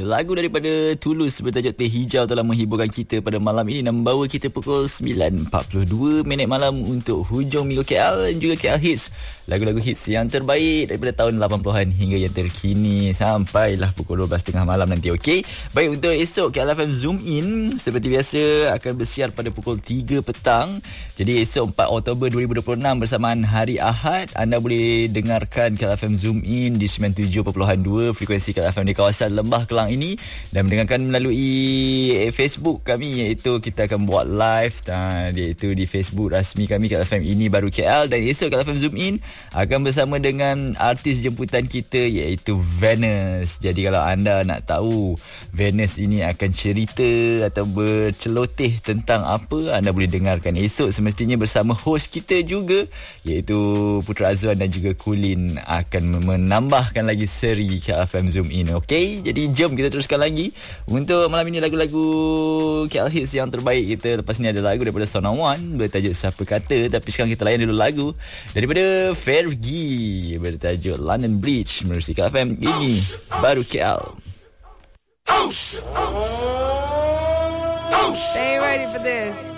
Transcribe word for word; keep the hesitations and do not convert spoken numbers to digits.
Lagu daripada Tulus bertajuk Teh Hijau telah menghiburkan kita pada malam ini dan membawa kita pukul sembilan empat puluh dua minit malam untuk hujung minggu K L dan juga K L Hits. Lagu-lagu hits yang terbaik daripada tahun lapan puluhan hingga yang terkini sampailah pukul dua belas tiga puluh malam nanti, okey? Baik, untuk esok K L F M Zoom In seperti biasa akan bersiar pada pukul tiga petang. Jadi esok empat Oktober dua ribu dua puluh enam bersamaan hari Ahad, anda boleh dengarkan K L F M Zoom In di sembilan puluh tujuh perpuluhan dua frekuensi K L F M di kawasan Lembah Kelang ini dan mendengarkan melalui Facebook kami, iaitu kita akan buat live dan iaitu di Facebook rasmi kami K L F M Ini Baru K L. Dan esok K L F M Zoom In akan bersama dengan artis jemputan kita iaitu Venus. Jadi kalau anda nak tahu Venus ini akan cerita atau berceloteh tentang apa, anda boleh dengarkan esok semestinya bersama host kita juga iaitu Putra Azwan dan juga Kulin akan menambahkan lagi seri K L F M Zoom In. Okey, jadi jom kita teruskan lagi untuk malam ini lagu-lagu K L Hits yang terbaik kita. Lepas ni ada lagu daripada Sona One bertajuk Siapa Kata, tapi sekarang kita layan dulu lagu daripada Fergie bertajuk London Bridge menerusi K L F M Ini Baru K L. Stay ready for this.